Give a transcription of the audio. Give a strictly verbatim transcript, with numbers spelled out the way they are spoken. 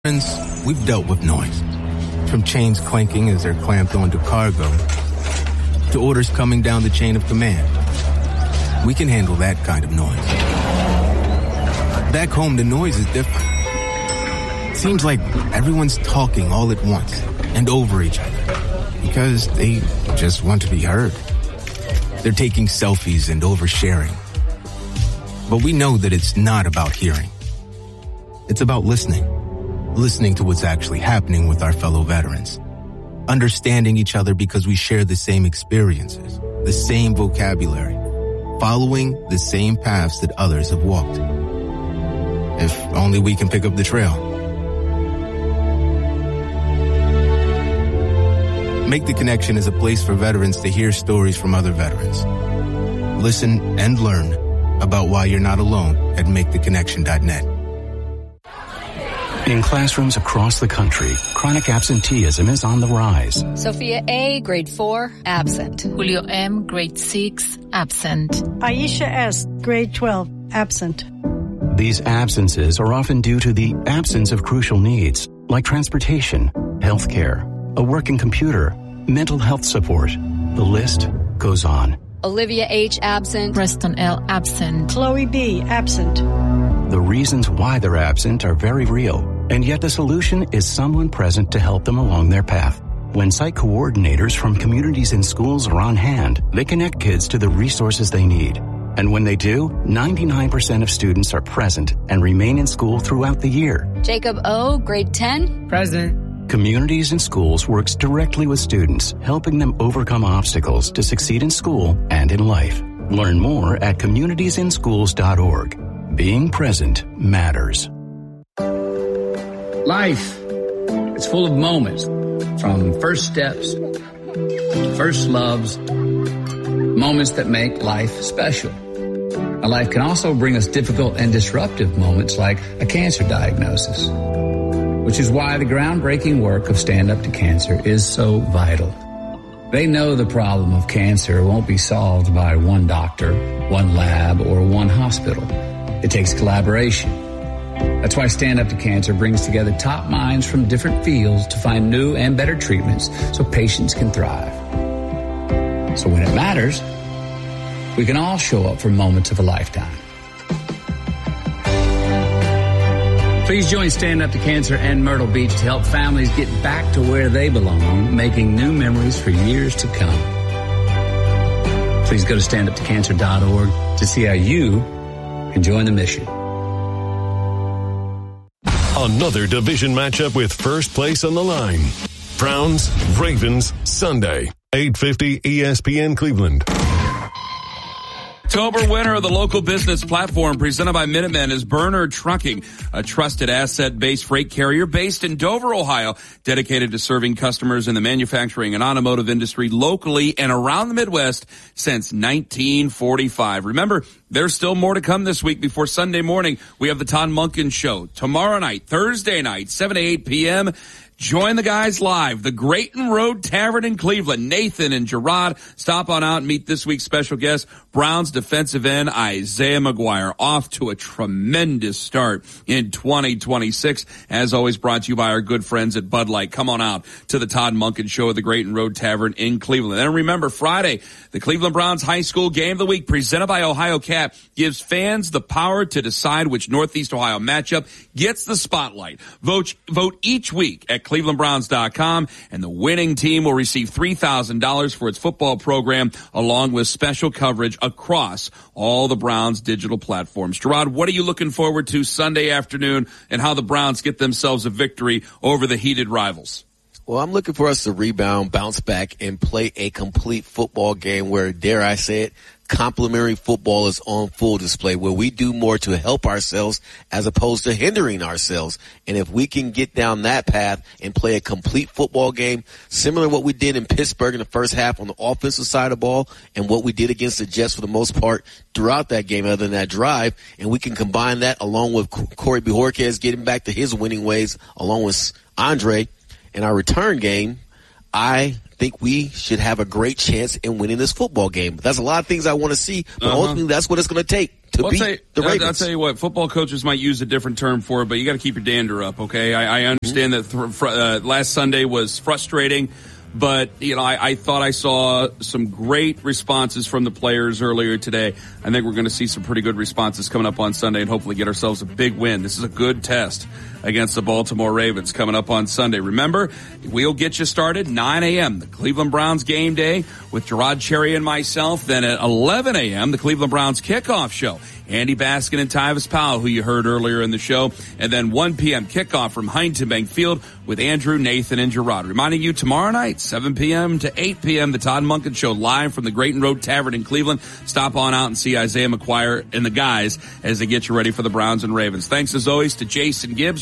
Friends, we've dealt with noise. From chains clanking as they're clamped onto cargo, to orders coming down the chain of command. We can handle that kind of noise. Back home, the noise is different. It seems like everyone's talking all at once and over each other because they just want to be heard. They're taking selfies and oversharing. But we know that it's not about hearing. It's about listening. Listening to what's actually happening with our fellow veterans. Understanding each other because we share the same experiences, the same vocabulary, following the same paths that others have walked. If only we can pick up the trail. Make the Connection is a place for veterans to hear stories from other veterans. Listen and learn about why you're not alone at make the connection dot net. In classrooms across the country, chronic absenteeism is on the rise. Sophia A., grade four, absent. Julio M., grade six, absent. Aisha S., grade twelve, absent. These absences are often due to the absence of crucial needs, like transportation, healthcare, a working computer, mental health support. The list goes on. Olivia H., absent. Preston L., absent. Chloe B., absent. The reasons why they're absent are very real, and yet the solution is someone present to help them along their path. When site coordinators from communities and schools are on hand, they connect kids to the resources they need. And when they do, ninety-nine percent of students are present and remain in school throughout the year. Jacob O., grade ten. Present. Communities and Schools works directly with students, helping them overcome obstacles to succeed in school and in life. Learn more at communities in schools dot org. Being present matters. Life, it's full of moments, from first steps to first loves, moments that make life special. Now, life can also bring us difficult and disruptive moments like a cancer diagnosis, which is why the groundbreaking work of Stand Up to Cancer is so vital. They know the problem of cancer won't be solved by one doctor, one lab, or one hospital. It takes collaboration. That's why Stand Up to Cancer brings together top minds from different fields to find new and better treatments so patients can thrive. So when it matters, we can all show up for moments of a lifetime. Please join Stand Up to Cancer and Myrtle Beach to help families get back to where they belong, making new memories for years to come. Please go to stand up to cancer dot org to see how you can join the mission. Another division matchup with first place on the line. Browns, Ravens, Sunday, eight fifty E S P N Cleveland. October winner of the local business platform presented by Minutemen is Bernard Trucking, a trusted asset-based freight carrier based in Dover, Ohio, dedicated to serving customers in the manufacturing and automotive industry locally and around the Midwest since nineteen forty-five. Remember, there's still more to come this week before Sunday morning. We have the Todd Monken Show. Tomorrow night, Thursday night, seven to eight p.m., join the guys live, the Grayton Road Tavern in Cleveland. Nathan and Gerard, stop on out and meet this week's special guest, Browns defensive end Isaiah McGuire, off to a tremendous start in twenty twenty-six. As always, brought to you by our good friends at Bud Light. Come on out to the Todd Monken Show at the Grayton Road Tavern in Cleveland. And remember, Friday, the Cleveland Browns High School Game of the Week, presented by Ohio Cat, gives fans the power to decide which Northeast Ohio matchup gets the spotlight. Vote, vote each week at cleveland browns dot com, and the winning team will receive three thousand dollars for its football program, along with special coverage across all the Browns digital platforms. Gerard, what are you looking forward to Sunday afternoon and how the Browns get themselves a victory over the heated rivals? Well, I'm looking for us to rebound, bounce back, and play a complete football game where, dare I say it, complimentary football is on full display, where we do more to help ourselves as opposed to hindering ourselves. And if we can get down that path and play a complete football game, similar to what we did in Pittsburgh in the first half on the offensive side of the ball and what we did against the Jets for the most part throughout that game other than that drive, and we can combine that along with Corey Bojorquez getting back to his winning ways along with Andre in our return game, I think we should have a great chance in winning this football game. That's a lot of things I want to see, but uh-huh. ultimately that's what it's going to take. to well, beat I'll tell you, the Ravens. I'll, I'll tell you what, football coaches might use a different term for it, but you got to keep your dander up, okay? I, I understand mm-hmm. that th- fr- uh, last Sunday was frustrating, but, you know, I, I thought I saw some great responses from the players earlier today. I think we're going to see some pretty good responses coming up on Sunday and hopefully get ourselves a big win. This is a good test against the Baltimore Ravens coming up on Sunday. Remember, we'll get you started nine a.m., the Cleveland Browns game day with Gerard Cherry and myself. Then at eleven a.m., the Cleveland Browns kickoff show. Andy Baskin and Tyvis Powell, who you heard earlier in the show. And then one p.m. kickoff from Huntington Bank Field with Andrew, Nathan, and Gerard. Reminding you tomorrow night, seven p.m. to eight p.m., the Todd Munkin Show live from the Grayton Road Tavern in Cleveland. Stop on out and see Isaiah McGuire and the guys as they get you ready for the Browns and Ravens. Thanks as always to Jason Gibbs.